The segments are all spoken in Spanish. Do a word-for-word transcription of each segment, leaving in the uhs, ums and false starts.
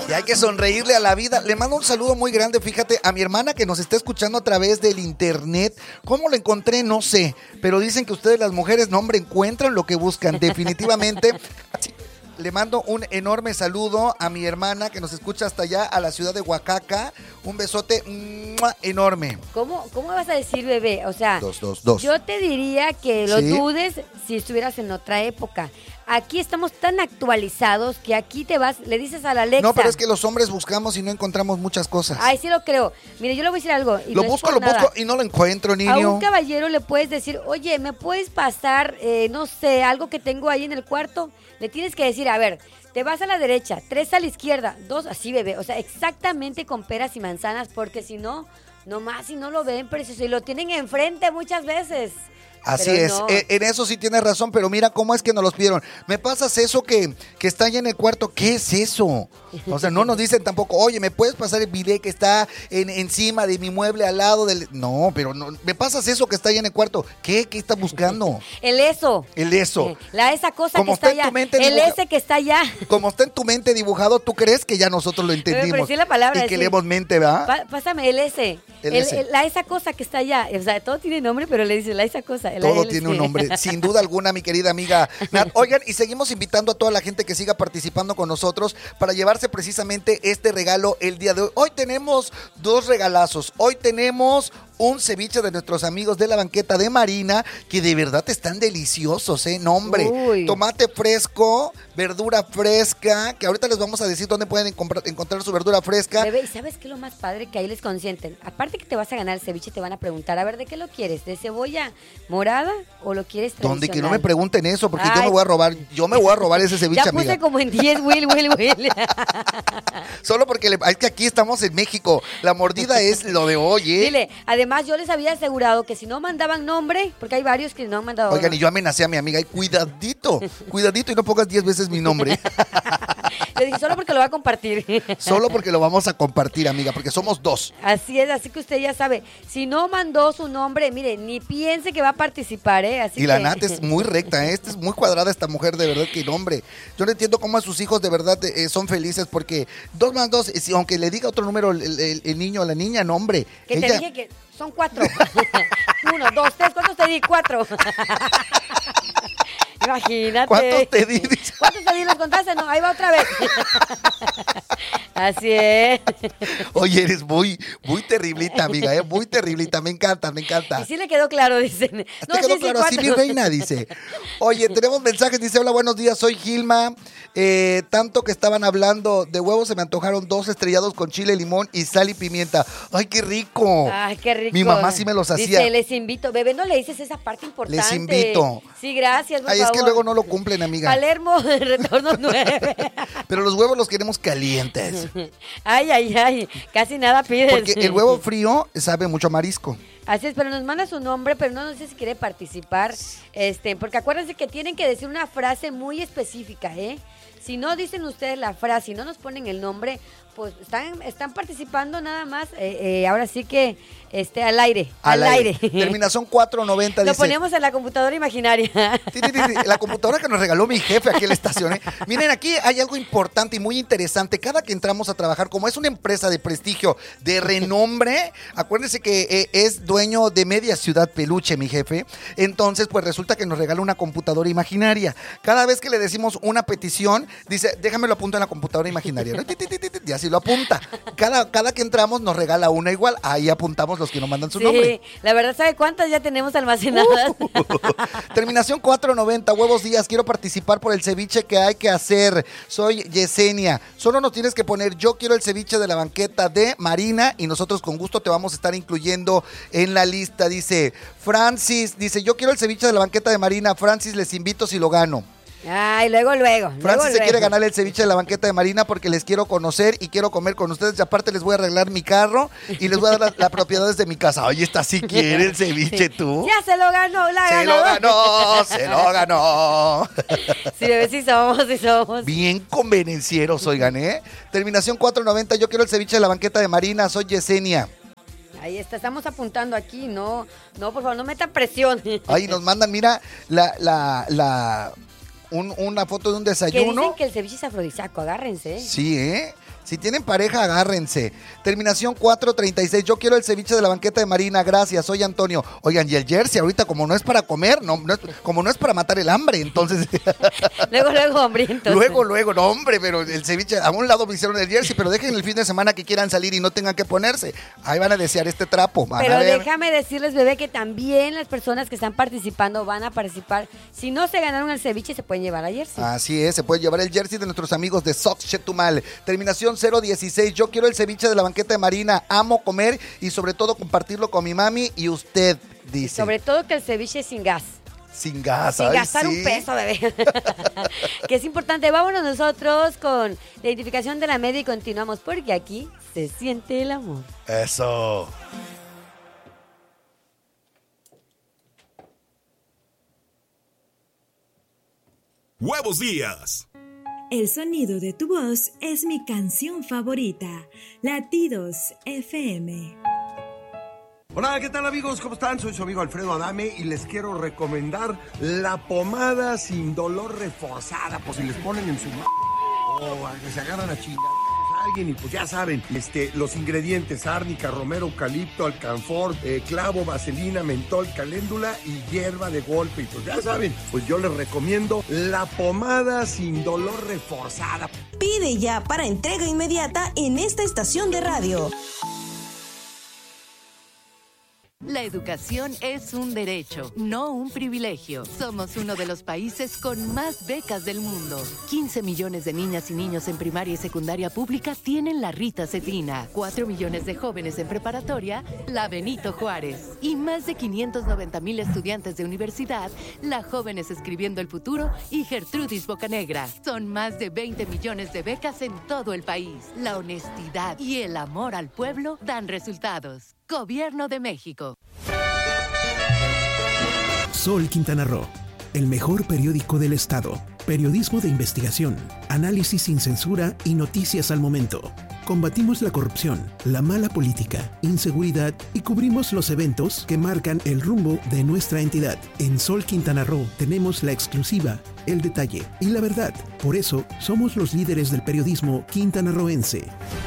Y hay que sonreírle a la vida. Le mando un saludo muy grande, fíjate, a mi hermana que nos está escuchando a través del internet. ¿Cómo lo encontré? No sé. Pero dicen que ustedes las mujeres, no hombre, encuentran lo que buscan, definitivamente. Así, le mando un enorme saludo a mi hermana que nos escucha hasta allá, a la ciudad de Oaxaca. Un besote ¡mua! Enorme. ¿Cómo, ¿Cómo vas a decir bebé? O sea, Dos, dos, dos. Yo te diría que lo ¿Sí? dudes si estuvieras en otra época. Aquí estamos tan actualizados que aquí te vas, le dices a la Alexa. No, pero es que los hombres buscamos y no encontramos muchas cosas. Ay, sí lo creo. Mire, yo le voy a decir algo. Y lo no es busco, por lo nada. busco y no lo encuentro, niño. A un caballero le puedes decir, oye, ¿me puedes pasar, eh, no sé, algo que tengo ahí en el cuarto? Le tienes que decir, a ver, te vas a la derecha, tres a la izquierda, dos así, bebé. O sea, exactamente con peras y manzanas, porque si no, nomás si no lo ven, precioso, y lo tienen enfrente muchas veces. Así Pero es, no. eh, en eso sí tienes razón, pero mira cómo es que nos los pidieron. ¿Me pasas eso que, que está ahí en el cuarto? ¿Qué es eso? O sea, no nos dicen tampoco, oye, ¿me puedes pasar el bidet que está en, encima de mi mueble al lado del...? No, pero no, ¿me pasas eso que está ahí en el cuarto? ¿Qué? ¿Qué estás buscando? El eso. El eso. Eh, La esa cosa Como que está está en allá. tu mente El dibuja- ese que está allá. Como está en tu mente dibujado, ¿tú crees que ya nosotros lo entendimos? Pero sí la palabra, y que decir, leemos mente, ¿verdad? Pa- pásame el ese. El El- ese. el- la esa cosa que está allá. O sea, todo tiene nombre, pero le dice la esa cosa. el- Todo el- tiene un nombre, sin duda alguna, mi querida amiga Nat. Oigan, y seguimos invitando a toda la gente que siga participando con nosotros para llevarse precisamente este regalo el día de hoy. Hoy tenemos dos regalazos. Hoy tenemos un ceviche de nuestros amigos de la banqueta de Marina, que de verdad están deliciosos, ¿eh? No, hombre. Uy. Tomate fresco, verdura fresca, que ahorita les vamos a decir dónde pueden comprar- encontrar su verdura fresca. Bebé, ¿y sabes qué es lo más padre? Que ahí les consienten. Aparte que te vas a ganar el ceviche, te van a preguntar, a ver, ¿de qué lo quieres? ¿De cebolla morada o lo quieres tradicional? Donde que no me pregunten eso, porque yo Ay. me voy a robar, yo me voy a robar ese ceviche, Ya puse amiga. como en diez, Will, Will, Will. Solo porque le- es que aquí estamos en México. La mordida es lo de hoy, ¿eh? Dile, además yo les había asegurado que si no mandaban nombre, porque hay varios que no han mandado Oigan, nombre. y yo amenacé a mi amiga, y cuidadito, cuidadito y no pongas diez veces mi nombre. Le dije, solo porque lo va a compartir. Solo porque lo vamos a compartir, amiga, porque somos dos. Así es, así que usted ya sabe. Si no mandó su nombre, mire, ni piense que va a participar, ¿eh? Así Y la que... Nat es muy recta, ¿eh? Esta es muy cuadrada esta mujer, de verdad que nombre. Yo no entiendo cómo a sus hijos de verdad eh, son felices, porque dos más dos, si- aunque le diga otro número el, el- el niño o la niña, no, hombre. Que te Ella- dije que son cuatro. Uno, dos, tres, ¿cuántos te di? Cuatro. Imagínate. ¿Cuántos te di? Dice. ¿Cuántos te di? ¿Los contaste? No, ahí va otra vez. Así es. Oye, eres muy, muy terriblita, amiga, ¿eh? Muy terriblita, me encanta, me encanta. Y sí le quedó claro, dicen. ¿Te quedó sí, claro? Así mi cuatro. reina, dice. Oye, tenemos mensajes, dice, hola, buenos días, soy Gilma. Eh, tanto que estaban hablando de huevos, se me antojaron dos estrellados con chile, limón y sal y pimienta. ¡Ay, qué rico! Ay, qué rico. Mi mamá sí me los hacía. Dice, les invito. Bebé, no le dices esa parte importante. Les invito. Sí, gracias, por Ay, es favor. que luego no lo cumplen, amiga. Palermo, retorno nueve. Pero los huevos los queremos calientes. Ay, ay, ay. Casi nada pides. Porque el huevo frío sabe mucho a marisco. Así es, pero nos manda su nombre, pero no, no sé si quiere participar. Este, porque acuérdense que tienen que decir una frase muy específica, ¿eh? Si no dicen ustedes la frase y no nos ponen el nombre, pues están, están participando nada más, eh, eh, ahora sí que este, al aire, al, aire. Terminación cuatro noventa Lo dice. ponemos en la computadora imaginaria. Sí, sí, sí, sí, la computadora que nos regaló mi jefe aquí en la estación. ¿eh? Miren, aquí hay algo importante y muy interesante. Cada que entramos a trabajar, como es una empresa de prestigio, de renombre, acuérdense que eh, es dueño de media ciudad peluche, mi jefe. Entonces, pues resulta que nos regala una computadora imaginaria. Cada vez que le decimos una petición, dice, déjamelo apunto en la computadora imaginaria. ¿no? Y así lo apunta. Cada, cada que entramos nos regala una igual. Ahí apuntamos los que nos mandan su Sí, nombre. la verdad, ¿sabe cuántas ya tenemos almacenadas? Uh, terminación cuatro noventa, huevos días, quiero participar por el ceviche que hay que hacer. Soy Yesenia. Solo nos tienes que poner yo quiero el ceviche de la banqueta de Marina y nosotros con gusto te vamos a estar incluyendo en la lista. Dice Francis, dice yo quiero el ceviche de la banqueta de Marina. Francis, les invito si lo gano. Ay, luego, luego. Francis luego, se luego. quiere ganar el ceviche de la banqueta de Marina porque les quiero conocer y quiero comer con ustedes. Y aparte les voy a arreglar mi carro y les voy a dar las la propiedades de mi casa. Oye, esta sí quiere el ceviche, tú. Ya se lo ganó, la Se lo ganadora. ganó, se lo ganó. Sí, bebé, sí somos, sí somos. Bien convenencieros, oigan, ¿eh? Terminación cuatro noventa, yo quiero el ceviche de la banqueta de Marina, soy Yesenia. Ahí está, estamos apuntando aquí, no, no, por favor, no metan presión. Ay, nos mandan, mira, la, la, la, un- una foto de un Que desayuno. dicen que el ceviche es afrodisíaco, agárrense. Sí, ¿eh? Si tienen pareja, agárrense. Terminación cuatro treinta y seis. Yo quiero el ceviche de la banqueta de Marina. Gracias, soy Antonio. Oigan, y el jersey ahorita como no es para comer, no, no es, como no es para matar el hambre, entonces... luego, luego, hombre, entonces. Luego, luego, no, hombre, pero el ceviche... A un lado me hicieron el jersey, pero dejen el fin de semana que quieran salir y no tengan que ponerse. Ahí van a desear este trapo. Van pero a ver. déjame decirles, bebé, que también las personas que están participando van a participar. Si no se ganaron el ceviche, se pueden llevar a jersey. Así es, se puede llevar el jersey de nuestros amigos de Sox Chetumal. Terminación cero dieciséis. Yo quiero el ceviche de la banqueta de Marina. Amo comer y sobre todo compartirlo con mi mami y usted, dice. Sobre todo que el ceviche es sin gas. Sin gas, Sin ay, gastar sí. un peso, bebé. Que es importante. Vámonos nosotros con la identificación de la media y continuamos porque aquí se siente el amor. Eso. ¡Huevos Días! El sonido de tu voz es mi canción favorita. Latidos F M. Hola, ¿qué tal amigos? ¿Cómo están? Soy su amigo Alfredo Adame y les quiero recomendar la pomada sin dolor reforzada, por si les ponen en su mano o a- se agarran a chingar a alguien y pues ya saben, este, los ingredientes: árnica, romero, eucalipto, alcanfor, eh, clavo, vaselina, mentol, caléndula y hierba de golpe. Y pues ya saben, pues yo les recomiendo la pomada sin dolor reforzada. Pide ya para entrega inmediata en esta estación de radio. La educación es un derecho, no un privilegio. Somos uno de los países con más becas del mundo. quince millones de niñas y niños en primaria y secundaria pública tienen la Rita Cetina. cuatro millones de jóvenes en preparatoria, la Benito Juárez. Y más de quinientos noventa mil estudiantes de universidad, la Jóvenes Escribiendo el Futuro y Gertrudis Bocanegra. Son más de veinte millones de becas en todo el país. La honestidad y el amor al pueblo dan resultados. Gobierno de México. Sol Quintana Roo, el mejor periódico del estado. Periodismo de investigación, análisis sin censura y noticias al momento. Combatimos la corrupción, la mala política, inseguridad y cubrimos los eventos que marcan el rumbo de nuestra entidad. En Sol Quintana Roo tenemos la exclusiva, el detalle y la verdad. Por eso somos los líderes del periodismo quintanarroense.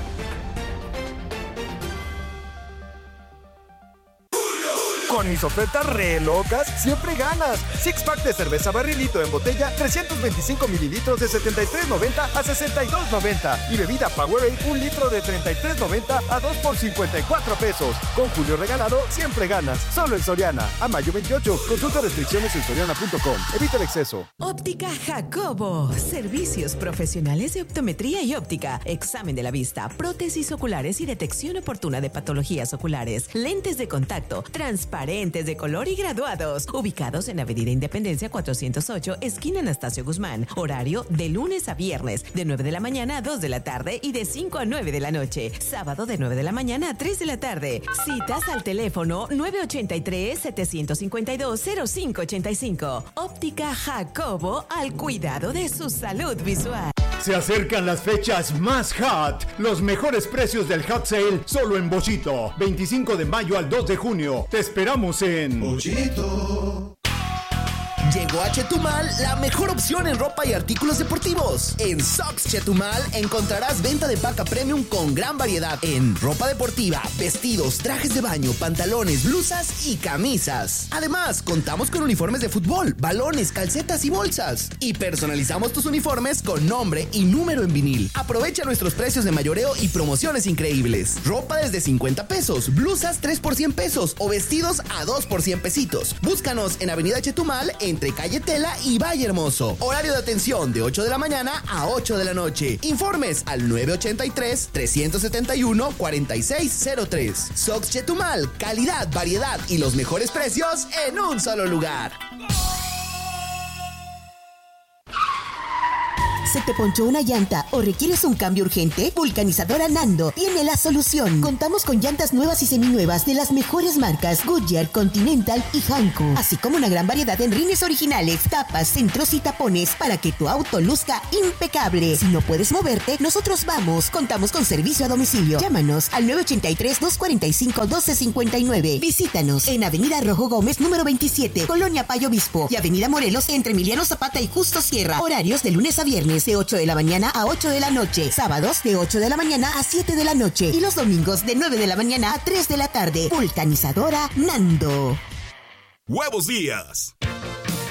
Con mis ofertas re locas, siempre ganas. Six pack de cerveza barrilito en botella, trescientos veinticinco mililitros de setenta y tres noventa a sesenta y dos noventa. Y bebida Powerade, un litro de treinta y tres noventa a dos por cincuenta y cuatro pesos. Con Julio regalado, siempre ganas. Solo en Soriana. A mayo veintiocho. Consulta restricciones en soriana punto com. Evita el exceso. Óptica Jacobo. Servicios profesionales de optometría y óptica. Examen de la vista, prótesis oculares y detección oportuna de patologías oculares. Lentes de contacto, transparentes de color y graduados. Ubicados en Avenida Independencia cuatrocientos ocho, esquina Anastasio Guzmán. Horario de lunes a viernes, de nueve de la mañana a dos de la tarde y de cinco a nueve de la noche. Sábado de nueve de la mañana a tres de la tarde. Citas al teléfono nueve ochenta y tres, setecientos cincuenta y dos, cero cinco ochenta y cinco. Óptica Jacobo, al cuidado de su salud visual. Se acercan las fechas más hot. Los mejores precios del hot sale solo en Bochito. veinticinco de mayo al dos de junio. Te esperamos en Bochito. Llegó a Chetumal la mejor opción en ropa y artículos deportivos. En Sox Chetumal encontrarás venta de paca premium con gran variedad en ropa deportiva, vestidos, trajes de baño, pantalones, blusas y camisas. Además, contamos con uniformes de fútbol, balones, calcetas y bolsas. Y personalizamos tus uniformes con nombre y número en vinil. Aprovecha nuestros precios de mayoreo y promociones increíbles. Ropa desde cincuenta pesos, blusas tres por cien pesos o vestidos a dos por cien pesitos. Búscanos en Avenida Chetumal entre Calle Tela y Valle Hermoso. Horario de atención de ocho de la mañana a ocho de la noche. Informes al nueve ochenta y tres, trescientos setenta y uno, cuarenta y seis cero tres. Sox Chetumal, calidad, variedad y los mejores precios en un solo lugar. ¿Se te ponchó una llanta o requieres un cambio urgente? Vulcanizadora Nando tiene la solución. Contamos con llantas nuevas y seminuevas de las mejores marcas Goodyear, Continental y Hanko, así como una gran variedad en rines originales, tapas, centros y tapones para que tu auto luzca impecable. Si no puedes moverte, nosotros vamos. Contamos con servicio a domicilio. Llámanos al nueve ochenta y tres, doscientos cuarenta y cinco, doce cincuenta y nueve. Visítanos en Avenida Rojo Gómez, número veintisiete, Colonia Payo Obispo, y Avenida Morelos entre Emiliano Zapata y Justo Sierra. Horarios de lunes a viernes viernes de ocho de la mañana a ocho de la noche, sábados de ocho de la mañana a siete de la noche y los domingos de nueve de la mañana a tres de la tarde. Vulcanizadora Nando. Huevos Díaz.